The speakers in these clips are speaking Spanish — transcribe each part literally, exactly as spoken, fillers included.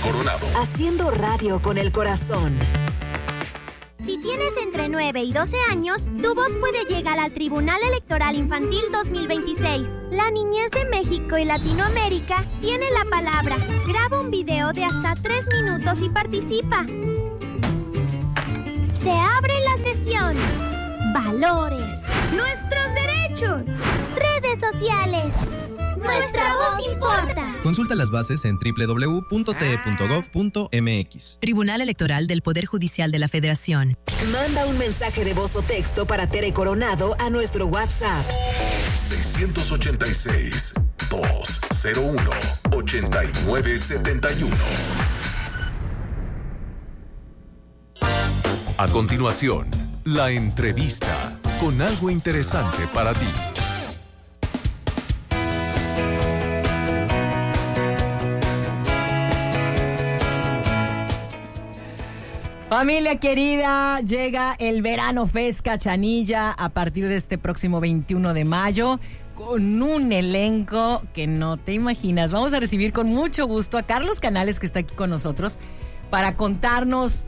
Coronado. Haciendo radio con el corazón. Si tienes entre nueve y doce años, tu voz puede llegar al Tribunal Electoral Infantil dos mil veintiséis. La niñez de México y Latinoamérica tiene la palabra. Graba un video de hasta tres minutos y participa. Se abre la sesión. Valores. Nuestros derechos. Redes sociales. Nuestra voz importa. Consulta las bases en doble u doble u doble u punto t e punto gov punto m x. Tribunal Electoral del Poder Judicial de la Federación. Manda un mensaje de voz o texto para Tere Coronado a nuestro WhatsApp. seiscientos ochenta y seis, doscientos uno, ochenta y nueve setenta y uno. A continuación, la entrevista con algo interesante para ti. Familia querida, llega el Verano Fest Cachanilla a partir de este próximo veintiuno de mayo con un elenco que no te imaginas. Vamos a recibir con mucho gusto a Carlos Canales, que está aquí con nosotros, para contarnos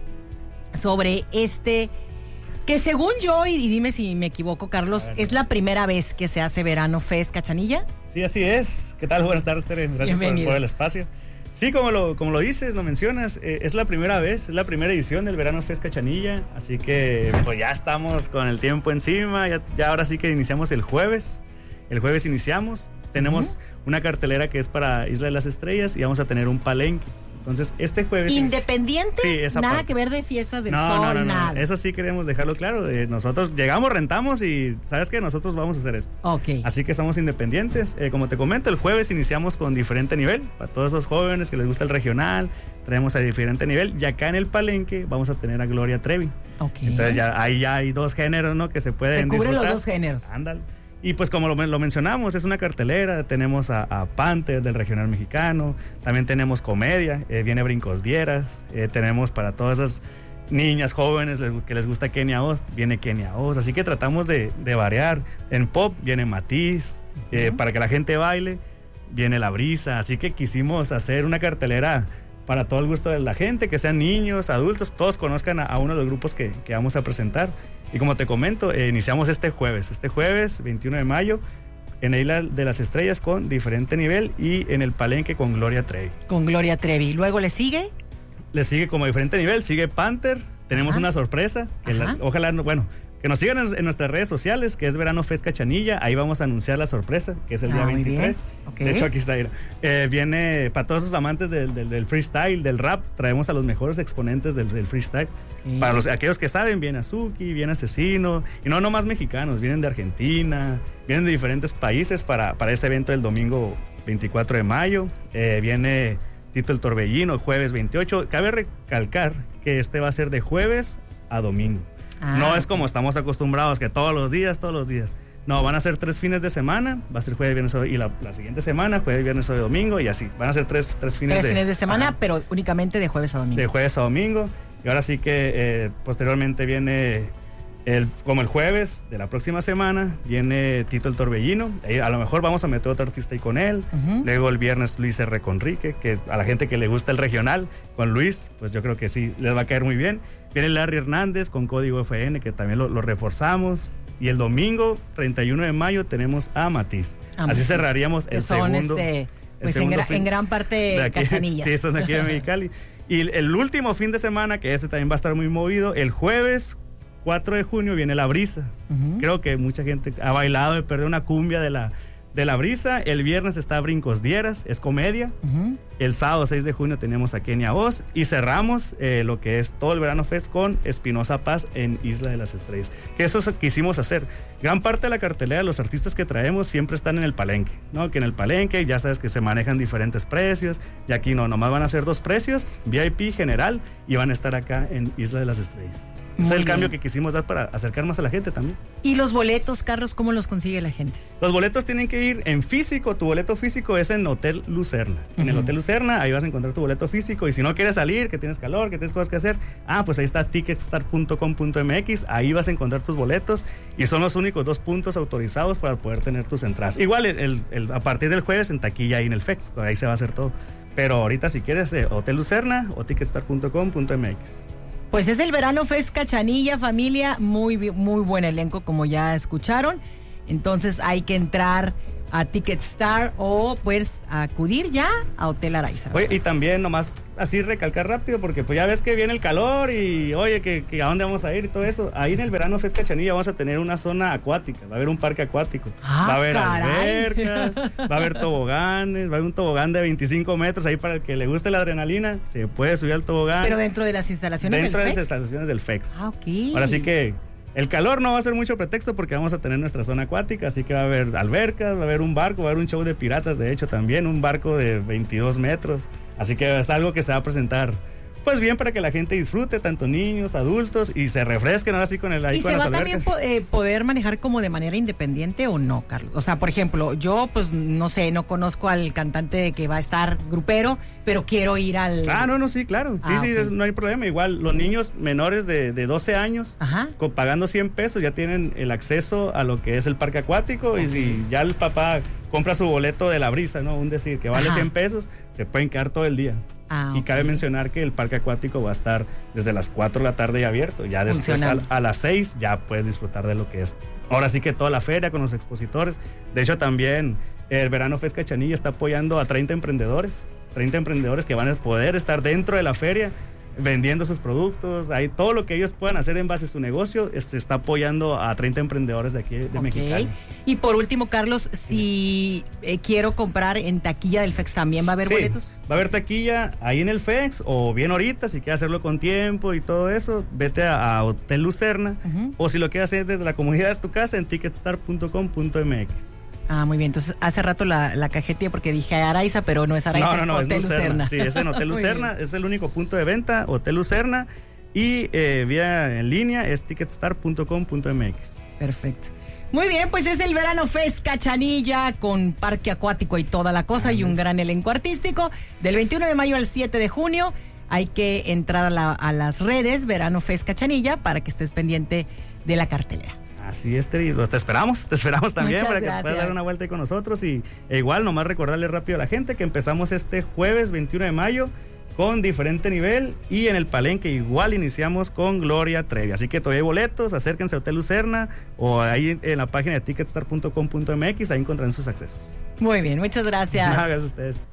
sobre este, que según yo, y dime si me equivoco, Carlos, es la primera vez que se hace Verano Fest Cachanilla. Sí, así es. ¿Qué tal? Buenas tardes, Tere. Gracias por, por el espacio. Sí, como lo, como lo dices, lo mencionas, eh, es la primera vez, es la primera edición del Verano Fest Cachanilla, así que pues ya estamos con el tiempo encima, ya, ya ahora sí que iniciamos el jueves, el jueves iniciamos, tenemos uh-huh. una cartelera que es para Isla de las Estrellas y vamos a tener un palenque. Entonces, este jueves... ¿Independiente? Sí, esa nada parte. Que ver de fiestas del no, sol, no, no, nada. No. Eso sí queremos dejarlo claro. Eh, nosotros llegamos, rentamos y ¿sabes qué? Nosotros vamos a hacer esto. Ok. Así que somos independientes. Eh, como te comento, el jueves iniciamos con diferente nivel. Para todos esos jóvenes que les gusta el regional, traemos a diferente nivel. Y acá en el palenque vamos a tener a Gloria Trevi. Ok. Entonces ya ahí ya hay dos géneros, ¿no? Que se pueden Se cubren disfrutar. los dos géneros. Ándale. Y pues como lo, lo mencionamos, es una cartelera, tenemos a, a Panther del regional mexicano, también tenemos comedia, eh, viene Brincos Dieras, eh, tenemos para todas esas niñas jóvenes que les gusta Kenia Oz, viene Kenia Oz, así que tratamos de, de variar. En pop viene Matiz, eh, uh-huh. para que la gente baile, viene La Brisa, así que quisimos hacer una cartelera para todo el gusto de la gente, que sean niños, adultos, todos conozcan a, a uno de los grupos que, que vamos a presentar. Y como te comento, eh, iniciamos este jueves, este jueves veintiuno de mayo, en Isla de las Estrellas con diferente nivel y en el palenque con Gloria Trevi. Con Gloria Trevi. ¿Luego le sigue? Le sigue como diferente nivel, sigue Panther, tenemos Ajá. una sorpresa, que la, ojalá, bueno... Que nos sigan en, en nuestras redes sociales, que es Verano Fest Cachanilla. Ahí vamos a anunciar la sorpresa, que es el ah, día veintitrés. Okay. De hecho, aquí está. Eh, viene para todos esos amantes del, del, del freestyle, del rap. Traemos a los mejores exponentes del, del freestyle. Okay. Para los, aquellos que saben, viene Azuki, viene Asesino. Y no nomás mexicanos, vienen de Argentina, vienen de diferentes países para, para ese evento del domingo veinticuatro de mayo. Eh, viene Tito el Torbellino, jueves veintiocho. Cabe recalcar que este va a ser de jueves a domingo. Ah, no es como estamos acostumbrados, que todos los días, todos los días. No, van a ser tres fines de semana, va a ser jueves, viernes y la, la siguiente semana, jueves, viernes y domingo, y así. Van a ser tres, tres fines tres de... fines de semana, ajá. pero únicamente de jueves a domingo. De jueves a domingo. Y ahora sí que eh, posteriormente viene, el, como el jueves de la próxima semana, viene Tito el Torbellino. Eh, a lo mejor vamos a meter otro artista ahí con él. Uh-huh. Luego el viernes Luis R. Conrique, que a la gente que le gusta el regional, con Luis, pues yo creo que sí, les va a caer muy bien. Viene Larry Hernández con Código F N, que también lo, lo reforzamos. Y el domingo, treinta y uno de mayo, tenemos a Matiz. Ah, Así cerraríamos el son segundo. Este, pues en, gra- en gran parte aquí, Cachanillas. Sí, son de aquí de Mexicali. Y el, el último fin de semana, que este también va a estar muy movido, el jueves cuatro de junio viene La Brisa. Uh-huh. Creo que mucha gente ha bailado de perder una cumbia de la, de la Brisa. El viernes está Brincos Dieras, es comedia. Uh-huh. El sábado seis de junio tenemos a Kenia Oz. Y cerramos eh, lo que es todo el Verano Fest con Espinosa Paz en Isla de las Estrellas. Que eso es lo que quisimos hacer. Gran parte de la cartelera de los artistas que traemos siempre están en el palenque, ¿no? Que en el palenque ya sabes que se manejan diferentes precios. Y aquí no, nomás van a ser dos precios, V I P general, y van a estar acá en Isla de las Estrellas. Ese es el bien. Cambio que quisimos dar para acercar más a la gente también. ¿Y los boletos, Carlos, cómo los consigue la gente? Los boletos tienen que ir en físico. Tu boleto físico es en Hotel Lucerna. Uh-huh. En el Hotel Lucerna, ahí vas a encontrar tu boleto físico. Y si no quieres salir, que tienes calor, que tienes cosas que hacer, ah, pues ahí está ticketstar punto com punto m x. Ahí vas a encontrar tus boletos. Y son los únicos dos puntos autorizados para poder tener tus entradas. Igual, el, el, el, a partir del jueves en taquilla y en el F E X. Ahí se va a hacer todo. Pero ahorita si quieres, eh, Hotel Lucerna o ticketstar punto com punto m x. Pues es el Verano Fest Cachanilla, familia, muy, muy buen elenco como ya escucharon. Entonces hay que entrar a Ticketstar o pues acudir ya a Hotel Araiza. Oye, y también nomás así recalcar rápido, porque pues ya ves que viene el calor y oye, que, que a dónde vamos a ir y todo eso. Ahí en el Verano Fest Cachanilla vamos a tener una zona acuática, va a haber un parque acuático, ah, va a haber caray. albercas, va a haber toboganes, va a haber un tobogán de veinticinco metros ahí para el que le guste la adrenalina, se puede subir al tobogán. Pero dentro de las instalaciones dentro del de las F E X. instalaciones del F E X. Ah, ok. Ahora sí que el calor no va a ser mucho pretexto porque vamos a tener nuestra zona acuática, así que va a haber albercas, va a haber un barco, va a haber un show de piratas, de hecho también, un barco de veintidós metros, así que es algo que se va a presentar pues bien para que la gente disfrute, tanto niños, adultos, y se refresquen ahora sí con el ahí ¿Y con se las va también albercas. po- eh, poder manejar como de manera independiente o no, Carlos? O sea, por ejemplo, yo pues no sé, no conozco al cantante que va a estar grupero, pero quiero ir al... Ah, no, no, sí, claro, sí, Ah, sí, ok. es- no hay problema. Igual los niños menores de, de doce años, Ajá. con- pagando cien pesos, ya tienen el acceso a lo que es el parque acuático, y si ya el papá compra su boleto de la brisa, ¿no? Un decir que vale Ajá. cien pesos, se pueden quedar todo el día. Ah, Y ok. cabe mencionar que el parque acuático va a estar desde las cuatro de la tarde ya abierto. Ya después a, Funcionando. a las seis ya puedes disfrutar de lo que es. Ahora sí que toda la feria con los expositores. De hecho, también el Verano Fest Cachanilla está apoyando a treinta emprendedores. treinta emprendedores que van a poder estar dentro de la feria vendiendo sus productos. Ahí todo lo que ellos puedan hacer en base a su negocio se está apoyando a treinta emprendedores de aquí de Ok. Mexicali. Y por último, Carlos, si eh, quiero comprar en taquilla del F E X, ¿también va a haber Sí, boletos? va a haber taquilla ahí en el F E X, o bien ahorita, si quieres hacerlo con tiempo y todo eso, vete a, a Hotel Lucerna, Ujú. o si lo quieres hacer desde la comunidad de tu casa en ticketstar punto com punto m x. Ah, muy bien. Entonces, hace rato la, la cajeteé porque dije Araiza, pero no es Araiza, No, no, no, es es Hotel Lucerna. Lucerna. Sí, es en Hotel Muy Lucerna, bien. es el único punto de venta, Hotel Lucerna, y eh, vía en línea es ticketstar punto com punto m x. Perfecto. Muy bien, pues es el Verano Fest Cachanilla con parque acuático y toda la cosa y un gran elenco artístico. Del veintiuno de mayo al siete de junio hay que entrar a, la- a las redes Verano Fest Cachanilla para que estés pendiente de la cartelera. Así es, Teri, pues te esperamos, te esperamos también Muchas para que gracias. puedas dar una vuelta ahí con nosotros, y e igual nomás recordarle rápido a la gente que empezamos este jueves veintiuno de mayo con diferente nivel, y en el Palenque igual iniciamos con Gloria Trevi, así que todavía hay boletos, acérquense a Hotel Lucerna o ahí en la página de ticketstar punto com punto m x, ahí encontrarán sus accesos. Muy bien, muchas gracias. Gracias a ustedes.